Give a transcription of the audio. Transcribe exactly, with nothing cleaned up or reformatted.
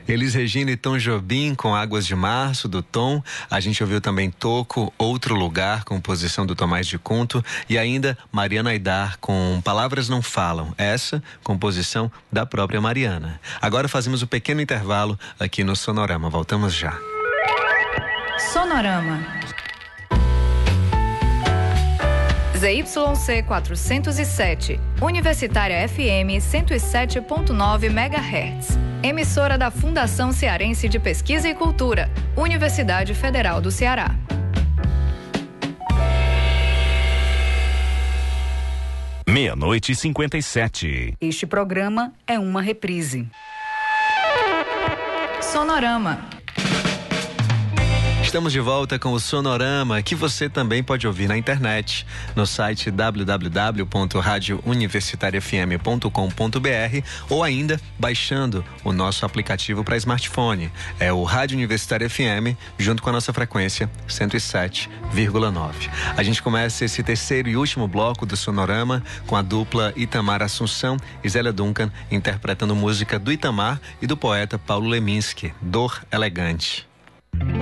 Elis Regina e Tom Jobim com Águas de Março, do Tom. A gente ouviu também Toco, Outro Lugar, composição do Tomás de Conto. E ainda Mariana Aidar com Palavras Não Falam. Essa, composição da própria Mariana. Agora fazemos o um pequeno intervalo aqui no Sonorama. Voltamos já. Sonorama. Z Y C quatrocentos e sete, Universitária F M cento e sete ponto nove megahertz. Emissora da Fundação Cearense de Pesquisa e Cultura, Universidade Federal do Ceará. Meia-noite e cinquenta e sete. Este programa é uma reprise. Sonorama. Estamos de volta com o Sonorama, que você também pode ouvir na internet, no site w w w ponto rádio universitária f m ponto com ponto b r ou ainda baixando o nosso aplicativo para smartphone. É o Rádio Universitária F M, junto com a nossa frequência cento e sete vírgula nove. A gente começa esse terceiro e último bloco do Sonorama com a dupla Itamar Assunção e Zélia Duncan interpretando música do Itamar e do poeta Paulo Leminski, Dor Elegante.